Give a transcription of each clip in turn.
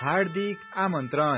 हार्दिक आमन्त्रण।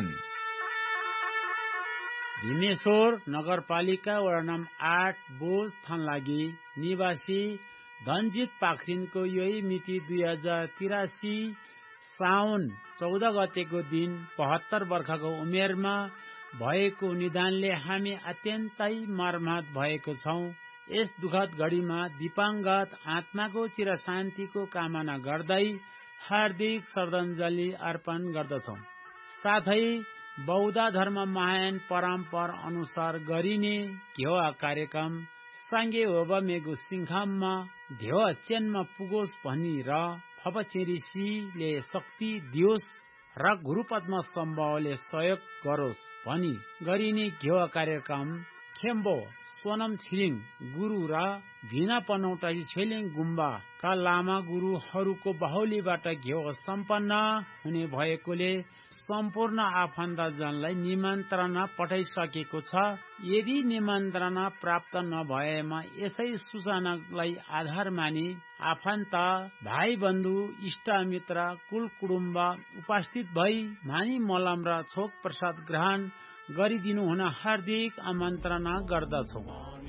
भीमेश्वर नगरपालिका वडा नम्बर 8 बोझ थनलागी निवासी धनजित पाखरिनको यही मिति 2083 साउन 14 गतेको दिन 72 वर्षको उमेरमा भएको निदानले हामी अत्यन्तै मर्माहत भएको छौं। यस दुखद घडीमा दिपाङ्गत आत्माको चिरशान्तिको कामना गर्दै हार्दिक श्रद्धाञ्जली अर्पण गर्दछौं। साथै बौद्ध धर्म महायान परम्परा अनुसार गरिने घेवा कार्यक्रम सांगे होबमेगु सिंखाममा धेव चेनमा पुगोस् भनी र फपचेरिसीले शक्ति दियोस् र गुरुपद्म सम्भवले सहयोग गरोस् भनी गरिने घेवा कार्यक्रम खेम्बो सोनम छिरिङ गुरु र भिना पनौटाई छेलिङ गुम्बाका लामा गुरुहरूको बाहुलीबाट घेव सम्पन्न हुने भएकोले सम्पूर्ण आफन्तजनलाई निमन्त्रणा पठाइसकेको छ। यदि निमन्त्रणा प्राप्त नभएमा यसै सूचनालाई आधार मानि आफन्त भाइ बन्धु इष्ट मित्र कुल कुटुम्ब उपस्थित भई मानी मलम र छोक प्रसाद ग्रहण गरिदिनु हुन हार्दिक आमन्त्रणा गर्दछौं।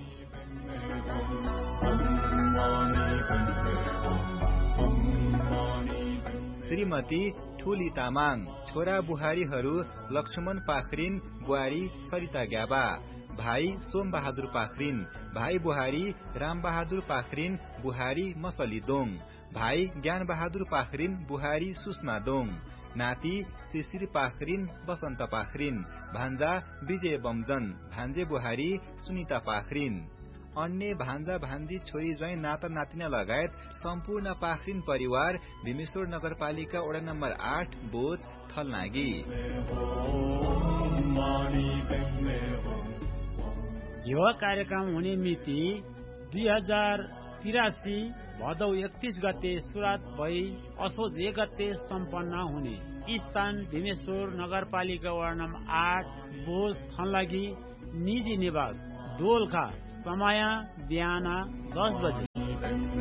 श्रीमती ठुली तामाङ, छोरा बुहारीहरू लक्ष्मण पाखरिन, बुहारी सरिता ग्याबा, भाइ सोम बहादुर पाखरिन, भाइ बुहारी राम बहादुर पाखरिन, बुहारी मसली दोङ, भाइ ज्ञान बहादुर पाखरिन, बुहारी सुषमा दोङ, नाति शिशिर पाखरिन, बसन्त पाखरिन, भान्जा विजय बमजन, भान्जे बुहारी सुनिता पाखरिन, अन्य भान्जा भान्जी छोरी ज्वाइँ नाता नातिना लगायत सम्पूर्ण पाखरिन परिवार भीमेश्वर नगरपालिका वडा नम्बर 8 बोझ थलनागी। घेवा कार्यक्रम हुने मिति 2083 भदौ 31 गते सुरुवात भई असोज 1 गते सम्पन्न हुने। स्थान भीमेश्वर नगरपालिका वडा नम्बर 8 बोझ थनलागी निजी निवास दोलखा। समय बिहान 10 बजे।